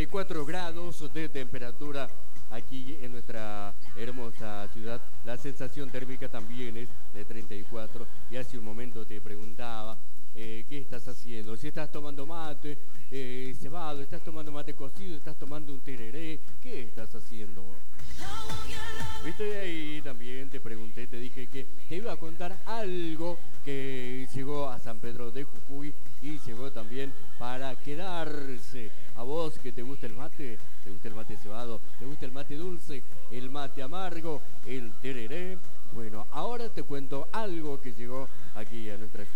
34 grados de temperatura aquí en nuestra hermosa ciudad. La sensación térmica también es de 34. Y hace un momento te preguntaba, ¿qué estás haciendo? Si estás tomando mate cebado, estás tomando mate cocido, estás tomando un tereré, ¿qué estás haciendo? Viste, ahí también te pregunté, te dije que te iba a contar algo que llegó a San Pedro de Jujuy y llegó también para quedarse. A vos que te gusta el mate cebado, te gusta el mate dulce, el mate amargo, el tereré. Bueno, ahora te cuento algo que llegó aquí a nuestra